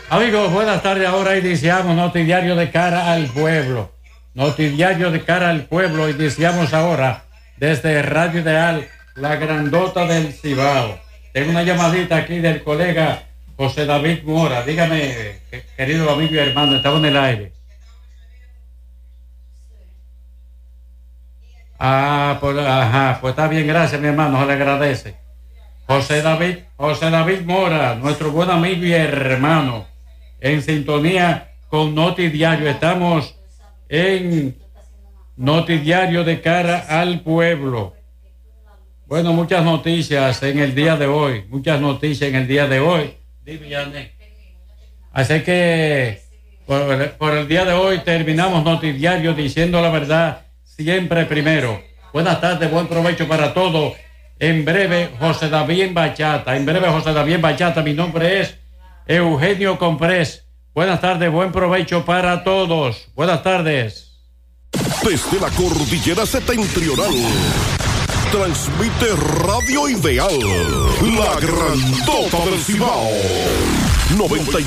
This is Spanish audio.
Amigos, buenas tardes. Ahora iniciamos Notidiario de cara al pueblo. Notidiario de cara al pueblo. Iniciamos ahora desde Radio Ideal, la grandota del Cibao. Tengo una llamadita aquí del colega José David Mora. Dígame, querido amigo y hermano, estamos en el aire. Pues está bien, gracias mi hermano, se le agradece. José David Mora, nuestro buen amigo y hermano, en sintonía con Notidiario. Estamos en Notidiario de cara al pueblo. Bueno, muchas noticias en el día de hoy. Dime, Yané. Así que por el día de hoy terminamos Notidiario diciendo la verdad siempre primero. Buenas tardes, buen provecho para todos. En breve, José David en Bachata. Mi nombre es Eugenio Comprés. Buenas tardes, buen provecho para todos. Buenas tardes. Desde la cordillera septentrional, transmite Radio Ideal, la grandota del Cibao. 90